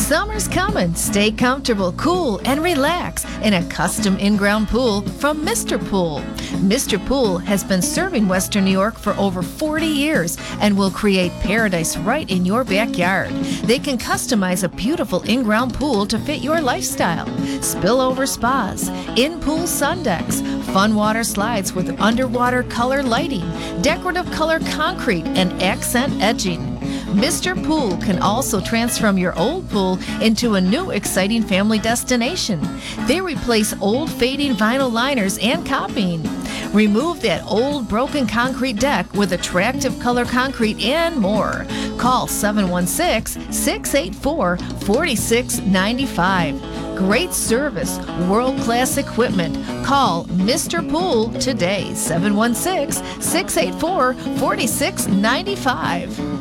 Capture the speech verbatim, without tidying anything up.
Summer's coming. Stay comfortable, cool, and relax in a custom in-ground pool from Mister Pool. Mister Pool has been serving Western New York for over forty years and will create paradise right in your backyard. They can customize a beautiful in-ground pool to fit your lifestyle. Spillover spas, in-pool sun decks, fun water slides with underwater color lighting, decorative color concrete, and accent edging. Mister Pool can also transform your old pool into a new exciting family destination. They replace old fading vinyl liners and copying. Remove that old broken concrete deck with attractive color concrete and more. Call seven one six, six eight four, four six nine five. Great service, world-class equipment. Call Mister Pool today, seven one six, six eight four, four six nine five.